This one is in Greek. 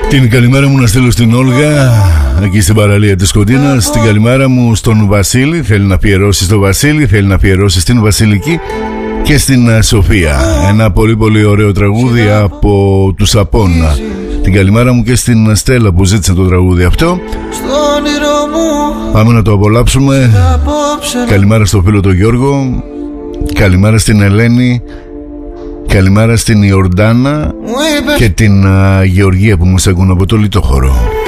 Την καλημέρα μου να στείλω στην Όλγα, εκεί στην παραλία της Κοντίνας. Την καλημέρα μου στον Βασίλη, θέλει να αφιερώσει στο Βασίλη, θέλει να αφιερώσει στην Βασιλική και στην Σοφία. Ένα πολύ πολύ ωραίο τραγούδι από τους Απόνα. Την καλημέρα μου και στην Στέλλα που ζήτησε το τραγούδι αυτό. Πάμε να το απολαύσουμε. Καλημέρα στο φίλο τον Γιώργο. Καλημέρα στην Ελένη. Καλημέρα στην Ιορδάνα και την Γεωργία που μας ακούν από το Λιτόχωρο.